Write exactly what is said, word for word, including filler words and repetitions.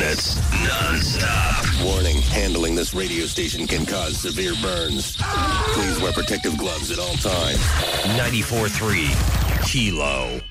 hits non-stop. Warning, handling this radio station can cause severe burns. Please wear protective gloves at all times. ninety-four point three Kilo.